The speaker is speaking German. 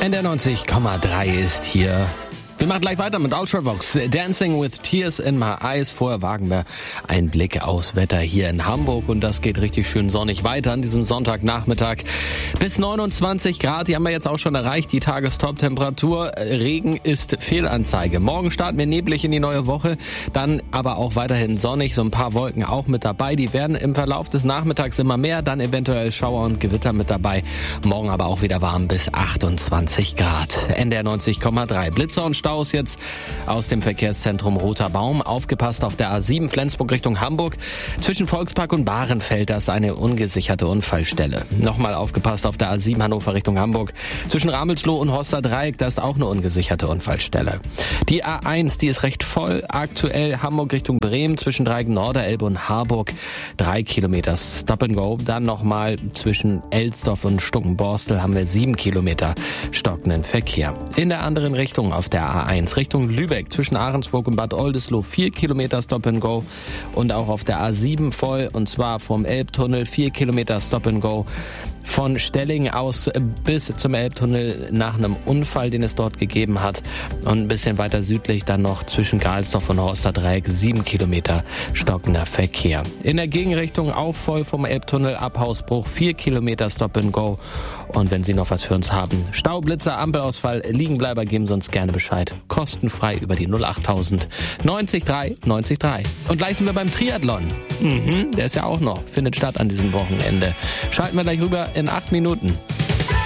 NDR 90,3 ist hier. Wir machen gleich weiter mit Ultravox, Dancing with Tears in My Eyes. Vorher wagen wir einen Blick aufs Wetter hier in Hamburg und das geht richtig schön sonnig weiter an diesem Sonntagnachmittag. Bis 29 Grad, die haben wir jetzt auch schon erreicht, die Tagestop-Temperatur. Regen ist Fehlanzeige. Morgen starten wir neblig in die neue Woche, dann aber auch weiterhin sonnig, so ein paar Wolken auch mit dabei. Die werden im Verlauf des Nachmittags immer mehr, dann eventuell Schauer und Gewitter mit dabei. Morgen aber auch wieder warm bis 28 Grad. NDR 90,3. Blitzer und Staus jetzt aus dem Verkehrszentrum Roter Baum. Aufgepasst auf der A7 Flensburg Richtung Hamburg. Zwischen Volkspark und Bahrenfeld, das ist eine ungesicherte Unfallstelle. Nochmal aufgepasst auf der A7 Hannover Richtung Hamburg. Zwischen Ramelsloh und Horster Dreieck, das ist auch eine ungesicherte Unfallstelle. Die A1, die ist recht voll. Aktuell Hamburg Richtung Bremen zwischen Dreieck Norderelbe und Harburg. 3 Kilometer Stop and Go. Dann nochmal zwischen Elsdorf und Stuckenborstel haben wir 7 Kilometer stockenden Verkehr. In der anderen Richtung auf der A1 Richtung Lübeck zwischen Ahrensburg und Bad Oldesloe 4 Kilometer Stop and Go und auch auf der A7 voll und zwar vom Elbtunnel 4 Kilometer Stop and Go. Von Stelling aus bis zum Elbtunnel nach einem Unfall, den es dort gegeben hat. Und ein bisschen weiter südlich dann noch zwischen Gralsdorf und Horster Dreieck 7 Kilometer stockender Verkehr. In der Gegenrichtung auch voll vom Elbtunnel ab Hausbruch 4 Kilometer Stop and Go. Und wenn Sie noch was für uns haben, Stau, Blitzer, Ampelausfall, Liegenbleiber, geben Sie uns gerne Bescheid. Kostenfrei über die 08000 90 3 90 3. Und gleich sind wir beim Triathlon. Der ist ja auch noch, findet statt an diesem Wochenende. Schalten wir gleich rüber in 8 Minuten.